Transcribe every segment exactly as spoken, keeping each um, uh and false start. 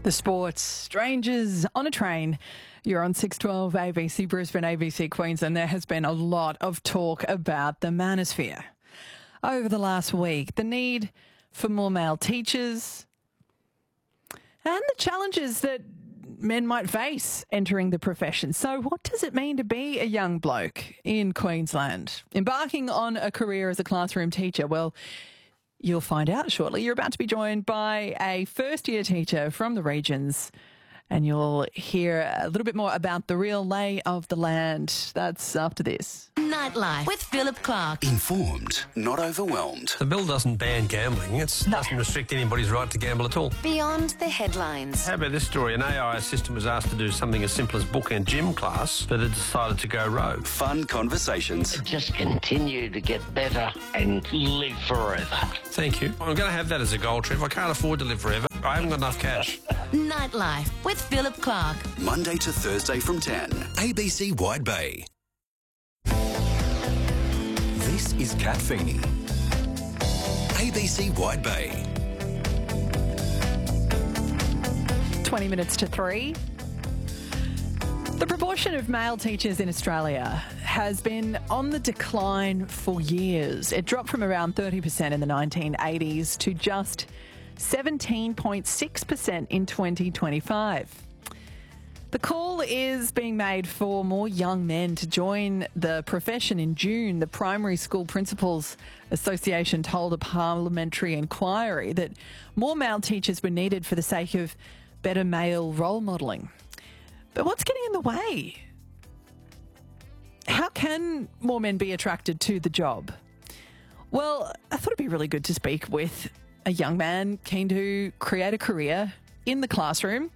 The sports, strangers on a train. You're on six twelve A B C Brisbane, A B C Queensland. There has been a lot of talk about the manosphere over the last week. The need for more male teachers and the challenges that men might face entering the profession. So what does it mean to be a young bloke in Queensland? Embarking on a career as a classroom teacher? Well, you'll find out shortly. You're about to be joined by a first-year teacher from the regions, and you'll hear a little bit more about the real lay of the land. That's after this. Nightlife with Philip Clark. Informed, not overwhelmed. The bill doesn't ban gambling. It No. doesn't restrict anybody's right to gamble at all. Beyond the headlines. How about this story? An A I assistant was asked to do something as simple as book and gym class, but it decided to go rogue. Fun conversations. Just continue to get better and live forever. Thank you. I'm going to have that as a goal, Trev. I can't afford to live forever. I haven't got enough cash. Nightlife with Philip Clark. Monday to Thursday from ten. A B C Wide Bay. This is Kat Feeney. A B C Wide Bay. twenty minutes to three. The proportion of male teachers in Australia has been on the decline for years. It dropped from around thirty percent in the nineteen eighties to just seventeen point six percent in twenty twenty-five. The call is being made for more young men to join the profession. In June, the Primary School Principals Association told a parliamentary inquiry that more male teachers were needed for the sake of better male role modelling. But what's getting in the way? How can more men be attracted to the job? Well, I thought it'd be really good to speak with a young man keen to create a career in the classroom.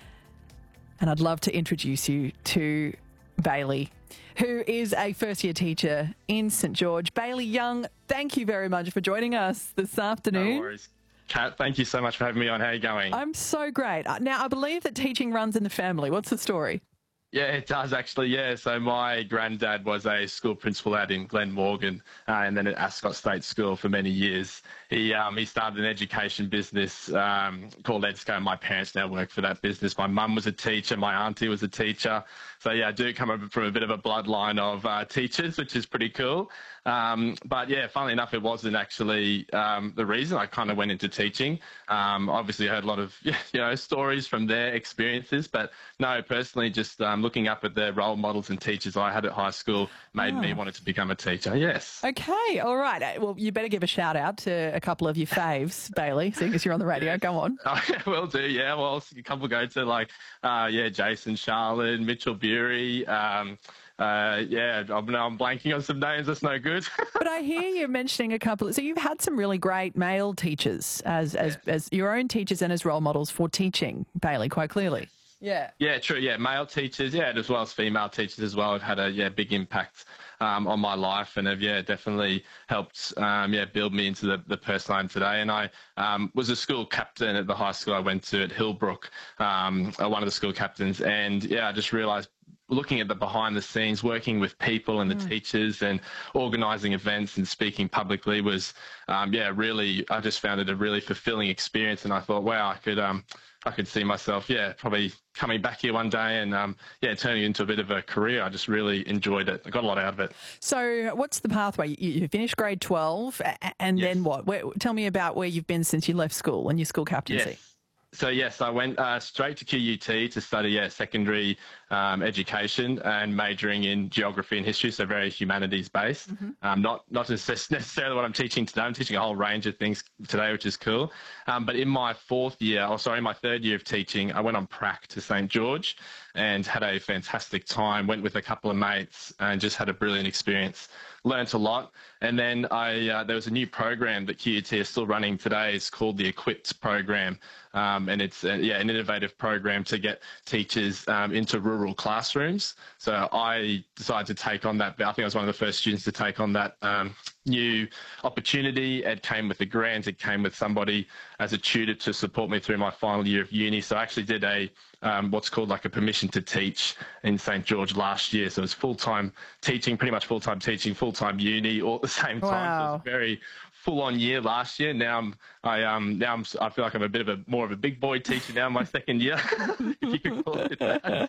And I'd love to introduce you to Bailey, who is a first-year teacher in St George. Bailey Young, thank you very much for joining us this afternoon. No worries. Kat, thank you so much for having me on. How are you going? I'm so great. Now, I believe that teaching runs in the family. What's the story? Yeah, it does actually, yeah. So my granddad was a school principal out in Glenmorgan uh, and then at Ascot State School for many years. He um, he started an education business um, called EDSCO. My parents now work for that business. My mum was a teacher. My auntie was a teacher. So, yeah, I do come from a bit of a bloodline of uh, teachers, which is pretty cool. Um, but, yeah, funnily enough, it wasn't actually um, the reason I kind of went into teaching. Um, obviously, I heard a lot of, you know, stories from their experiences. But, no, personally, just um, looking up at the role models and teachers I had at high school made oh. me want to become a teacher, yes. Okay, all right. Well, you better give a shout-out to a couple of your faves, Bailey, seeing as you're on the radio. Go on. I will do, yeah. Well, a couple go to, like, uh, yeah, Jason Charlotte, Mitchell Bury. Um, uh, yeah, I'm, I'm blanking on some names. That's no good. But I hear you mentioning a couple. So you've had some really great male teachers as, as, yeah. as your own teachers and as role models for teaching, Bailey, quite clearly. Yeah. Yeah, true. Yeah, male teachers, yeah, as well as female teachers as well have had a yeah big impact um, on my life and have yeah definitely helped um, yeah build me into the, the person I am today. And I um, was a school captain at the high school I went to at Hillbrook, um, one of the school captains, and yeah, I just realised, looking at the behind the scenes, working with people and the mm. teachers and organising events and speaking publicly was, um, yeah, really, I just found it a really fulfilling experience. And I thought, wow, I could, um, I could see myself, yeah, probably coming back here one day and, um, yeah, turning it into a bit of a career. I just really enjoyed it. I got a lot out of it. So what's the pathway? You, you finished grade twelve and yes. then what? Where, tell me about where you've been since you left school and your school captaincy. Yes. So, yes, I went uh, straight to Q U T to study yeah, secondary um, education and majoring in geography and history, so very humanities-based. Mm-hmm. Um, not not necessarily what I'm teaching today. I'm teaching a whole range of things today, which is cool. Um, but in my fourth year, or sorry, my third year of teaching, I went on prac to St George and had a fantastic time, went with a couple of mates and just had a brilliant experience. Learnt a lot. And then I uh, there was a new program that Q U T is still running today. It's called the Equipped program. Um, and it's uh, yeah an innovative program to get teachers um, into rural classrooms. So I decided to take on that. I think I was one of the first students to take on that um, new opportunity. It came with a grant. It came with somebody as a tutor to support me through my final year of uni. So I actually did a um, what's called like a permission to teach in St George last year. So it was full-time teaching, pretty much full-time teaching, full-time uni all at the same time. Wow. So it was very full-on year last year. Now I'm, I um, now I'm, I feel like I'm a bit of a more of a big boy teacher now in my second year, if you could call it that.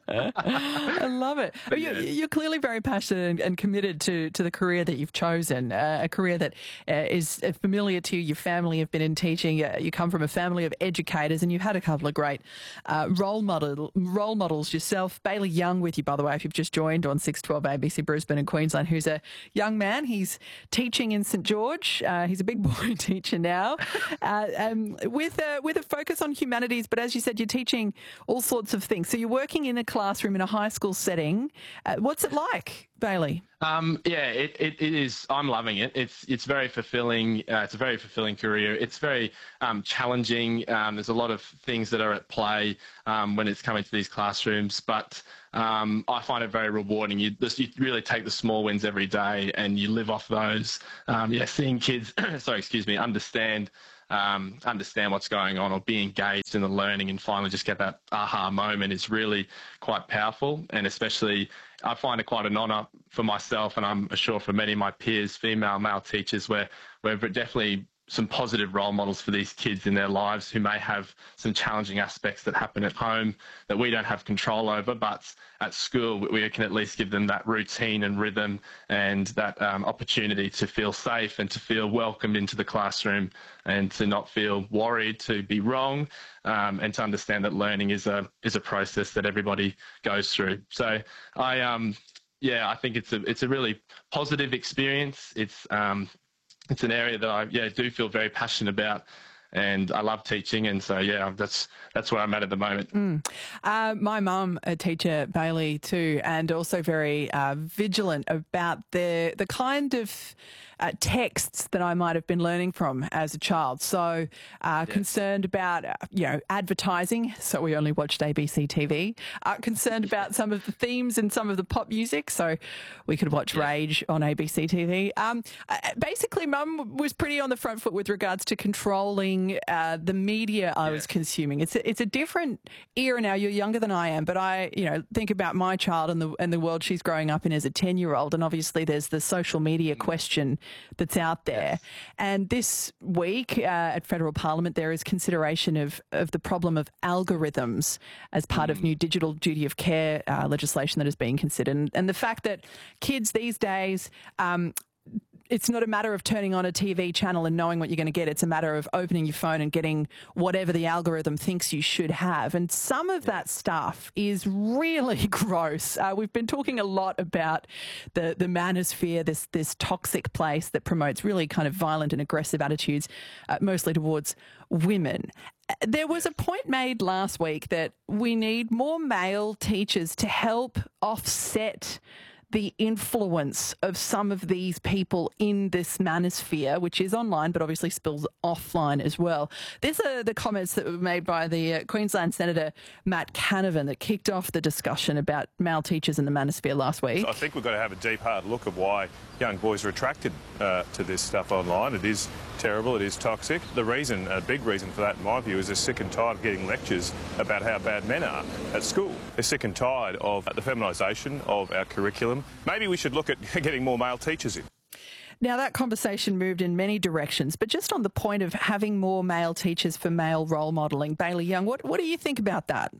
I love it. But yeah. you're, you're clearly very passionate and, and committed to, to the career that you've chosen, uh, a career that uh, is familiar to you. Your family have been in teaching. Uh, you come from a family of educators, and you've had a couple of great uh, role model role models yourself. Bailey Young with you, by the way, if you've just joined on six twelve A B C Brisbane and Queensland, who's a young man. He's teaching in St George. Uh, he's a big boy teacher now, uh, um, with a, with a focus on humanities. But as you said, you're teaching all sorts of things. So you're working in a classroom in a high school setting. Uh, what's it like, Bailey? Um, yeah, it, it, it is. I'm loving it. It's it's very fulfilling. Uh, it's a very fulfilling career. It's very um, challenging. Um, there's a lot of things that are at play um, when it's coming to these classrooms, but um, I find it very rewarding. You, this, you really take the small wins every day and you live off those. Um, yeah, seeing kids, sorry, excuse me, understand. Um, understand what's going on or be engaged in the learning and finally just get that aha moment is really quite powerful. And especially I find it quite an honour for myself, and I'm sure for many of my peers, female, male teachers, where we're definitely some positive role models for these kids in their lives who may have some challenging aspects that happen at home that we don't have control over, but at school we can at least give them that routine and rhythm and that um, opportunity to feel safe and to feel welcomed into the classroom and to not feel worried to be wrong, um, and to understand that learning is a is a process that everybody goes through. So I um yeah I think it's a it's a really positive experience. It's um It's an area that I yeah do feel very passionate about, and I love teaching, and so yeah, that's that's where I'm at at the moment. Mm. Uh, my mum, a teacher, Bailey too, and also very uh, vigilant about the the kind of uh, texts that I might have been learning from as a child. So uh, yes. concerned about uh, you know advertising. So we only watched A B C T V. Uh, concerned about some of the themes and some of the pop music. So we could watch yeah. Rage on A B C T V. Um, uh, basically, Mum was pretty on the front foot with regards to controlling uh, the media I yeah. was consuming. It's a, it's a different era now. You're younger than I am, but I you know think about my child and the and the world she's growing up in as a ten year old, and obviously there's the social media question that's out there. Yes. And this week uh, at Federal Parliament, there is consideration of, of the problem of algorithms as part mm. of new digital duty of care uh, legislation that is being considered. And, and the fact that kids these days, um, it's not a matter of turning on a T V channel and knowing what you're going to get. It's a matter of opening your phone and getting whatever the algorithm thinks you should have. And some of that stuff is really gross. Uh, we've been talking a lot about the, the manosphere, this, this toxic place that promotes really kind of violent and aggressive attitudes, uh, mostly towards women. There was a point made last week that we need more male teachers to help offset the influence of some of these people in this manosphere, which is online, but obviously spills offline as well. These are the comments that were made by the uh, Queensland Senator Matt Canavan that kicked off the discussion about male teachers in the manosphere last week. I think we've got to have a deep, hard look at why young boys are attracted uh, to this stuff online. It is terrible, it is toxic. The reason, a big reason for that in my view, is they're sick and tired of getting lectures about how bad men are at school. They're sick and tired of the feminisation of our curriculum. Maybe we should look at getting more male teachers in. Now, that conversation moved in many directions, but just on the point of having more male teachers for male role modelling, Bailey Young, what, what do you think about that?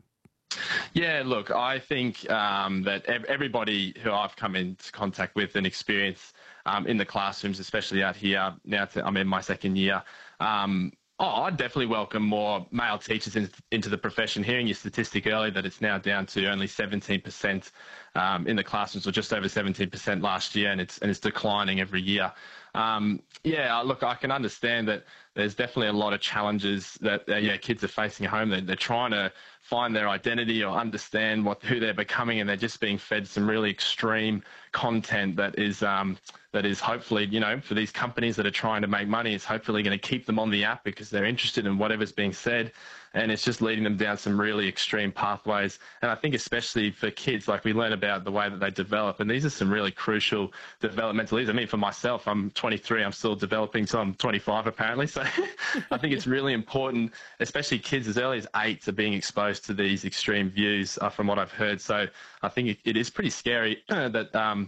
Yeah, look, I think um, that everybody who I've come into contact with and experienced um, in the classrooms, especially out here, now to, I'm in my second year, um, oh, I'd definitely welcome more male teachers in, into the profession. Hearing your statistic earlier that it's now down to only seventeen percent um, in the classrooms, or just over seventeen percent last year, and it's and it's declining every year. Um, yeah, look, I can understand that there's definitely a lot of challenges that uh, yeah kids are facing at home. They're, they're trying to find their identity or understand what who they're becoming, and they're just being fed some really extreme content that is um, that is hopefully, you know, for these companies that are trying to make money, it's hopefully going to keep them on the app because they're interested in whatever's being said. And it's just leading them down some really extreme pathways. And I think especially for kids, like we learn about the way that they develop. And these are some really crucial developmental years. I mean, for myself, I'm twenty-three, I'm still developing, so I'm twenty-five apparently. So I think it's really important, especially kids as early as eight are being exposed to these extreme views uh, from what I've heard. So I think it, it is pretty scary that um,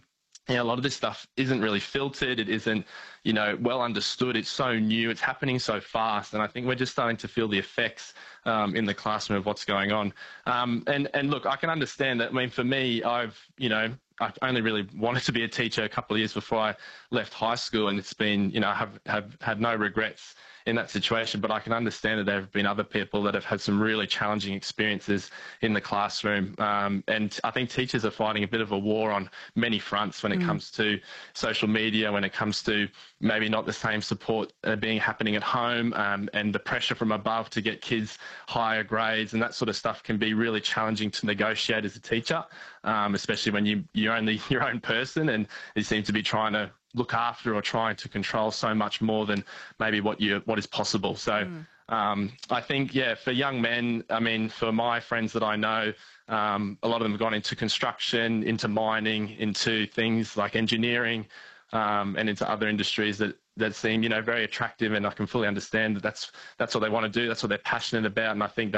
you know, a lot of this stuff isn't really filtered. It isn't, you know, well understood. It's so new. It's happening so fast. And I think we're just starting to feel the effects um, in the classroom of what's going on. Um, and, and look, I can understand that. I mean, for me, I've, you know, I only really wanted to be a teacher a couple of years before I left high school. And it's been, you know, I have, have had no regrets in that situation, but I can understand that there have been other people that have had some really challenging experiences in the classroom. Um, and I think teachers are fighting a bit of a war on many fronts when it mm. comes to social media, when it comes to maybe not the same support uh, being happening at home, um, and the pressure from above to get kids higher grades, and that sort of stuff can be really challenging to negotiate as a teacher, um, especially when you, you're only your own person and you seem to be trying to look after or trying to control so much more than maybe what you what is possible. So mm. um, I think, yeah, for young men, I mean, for my friends that I know, um, a lot of them have gone into construction, into mining, into things like engineering, um, and into other industries that, that seem, you know, very attractive. And I can fully understand that that's, that's what they want to do. That's what they're passionate about. And I think that